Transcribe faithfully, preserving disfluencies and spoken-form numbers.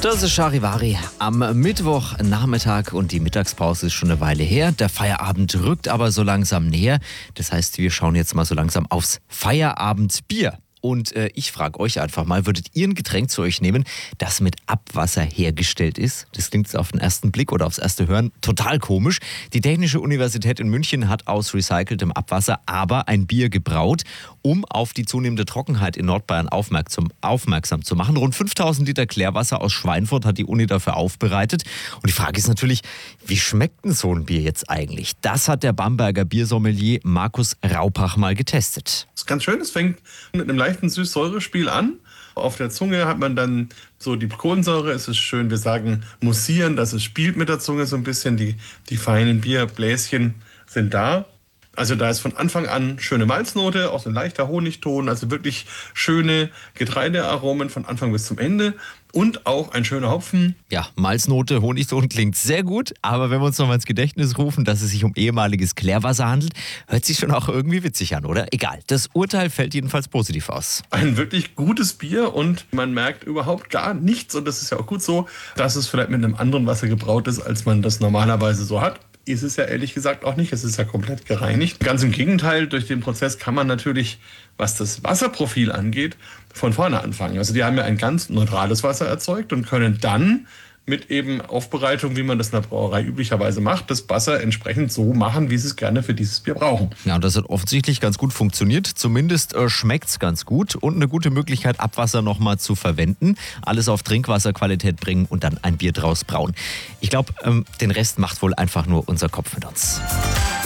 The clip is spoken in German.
Das ist Charivari am Mittwochnachmittag und die Mittagspause ist schon eine Weile her. Der Feierabend rückt aber so langsam näher. Das heißt, wir schauen jetzt mal so langsam aufs Feierabendbier. Und äh, ich frage euch einfach mal, würdet ihr ein Getränk zu euch nehmen, das mit Abwasser hergestellt ist? Das klingt auf den ersten Blick oder aufs erste Hören total komisch. Die Technische Universität in München hat aus recyceltem Abwasser aber ein Bier gebraut, um auf die zunehmende Trockenheit in Nordbayern aufmerksam, aufmerksam zu machen. Rund fünftausend Liter Klärwasser aus Schweinfurt hat die Uni dafür aufbereitet. Und die Frage ist natürlich, wie schmeckt denn so ein Bier jetzt eigentlich? Das hat der Bamberger Biersommelier Markus Raupach mal getestet. Das ist ganz schön, es fängt mit einem leichten Süß-Säure-Spiel an. Auf der Zunge hat man dann so die Kohlensäure, es ist schön, wir sagen mussieren, dass es spielt mit der Zunge so ein bisschen, die, die feinen Bierbläschen sind da. Also da ist von Anfang an schöne Malznote, auch so ein leichter Honigton, also wirklich schöne Getreidearomen von Anfang bis zum Ende und auch ein schöner Hopfen. Ja, Malznote, Honigton klingt sehr gut, aber wenn wir uns noch mal ins Gedächtnis rufen, dass es sich um ehemaliges Klärwasser handelt, hört sich schon auch irgendwie witzig an, oder? Egal, das Urteil fällt jedenfalls positiv aus. Ein wirklich gutes Bier und man merkt überhaupt gar nichts und das ist ja auch gut so, dass es vielleicht mit einem anderen Wasser gebraut ist, als man das normalerweise so hat. Ist es ja ehrlich gesagt auch nicht. Es ist ja komplett gereinigt. Ganz im Gegenteil, durch den Prozess kann man natürlich, was das Wasserprofil angeht, von vorne anfangen. Also die haben ja ein ganz neutrales Wasser erzeugt und können dann mit eben Aufbereitung, wie man das in der Brauerei üblicherweise macht, das Wasser entsprechend so machen, wie sie es gerne für dieses Bier brauchen. Ja, und das hat offensichtlich ganz gut funktioniert. Zumindest äh, schmeckt es ganz gut und eine gute Möglichkeit, Abwasser nochmal zu verwenden. Alles auf Trinkwasserqualität bringen und dann ein Bier draus brauen. Ich glaube, ähm, den Rest macht wohl einfach nur unser Kopf mit uns.